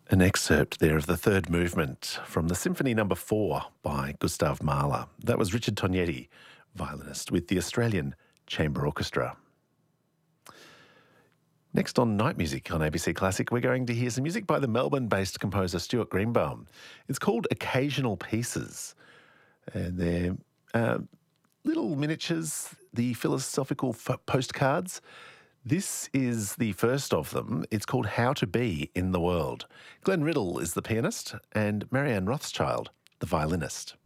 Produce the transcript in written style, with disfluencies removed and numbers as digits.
An excerpt there of the third movement from the Symphony No. 4 by Gustav Mahler. That was Richard Tognetti, violinist with the Australian Chamber Orchestra. Next on Night Music on ABC Classic, we're going to hear some music by the Melbourne-based composer Stuart Greenbaum. It's called Occasional Pieces, and they're little miniatures, the philosophical postcards. This is the first of them. It's called How to Be in the World. Glenn Riddle is the pianist and Marianne Rothschild, the violinist.